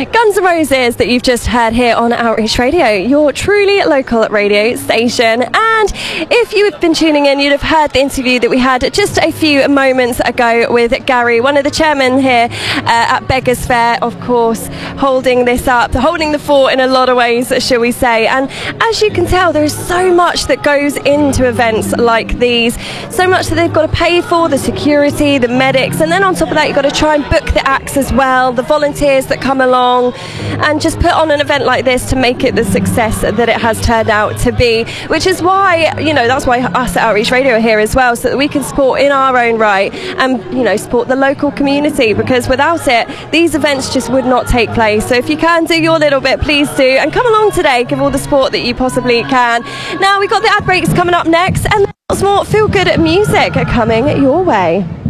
Guns N' Roses that you've just heard here on Outreach Radio, your truly local radio station. And if you have been tuning in, you'd have heard the interview that we had just a few moments ago with Gary, one of the chairmen here at Beggars Fair, of course, holding this up, holding the fort in a lot of ways, shall we say. And as you can tell, there is so much that goes into events like these, so much that they've got to pay for, the security, the medics, and then on top of that, you've got to try and book the acts as well, the volunteers that come along, and just put on an event like this to make it the success that it has turned out to be, which is why, you know, that's why us at Outreach Radio are here as well, so that we can support in our own right and, you know, support the local community, because without it, these events just would not take place. So if you can do your little bit, please do, and come along today, give all the support that you possibly can. Now, we've got the ad breaks coming up next, and lots more feel-good music coming your way.